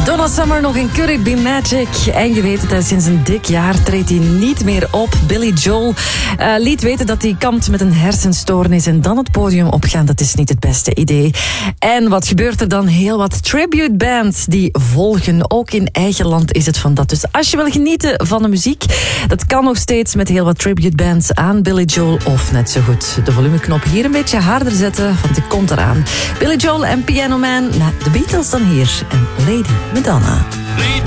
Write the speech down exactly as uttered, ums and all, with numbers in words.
Donna Summer nog in Could It Be Magic. En je weet het, hè, sinds een dik jaar treedt hij niet meer op. Billy Joel uh, liet weten dat hij kampt met een hersenstoornis. En dan het podium opgaan, dat is niet het beste idee. En wat gebeurt er dan? Heel wat tribute bands die volgen. Ook in eigen land is het van dat. Dus als je wil genieten van de muziek, dat kan nog steeds met heel wat tribute bands aan Billy Joel. Of net zo goed de volumeknop hier een beetje harder zetten, want die komt eraan. Billy Joel en Piano Man. Nou, de Beatles dan hier. En Lady Madonna.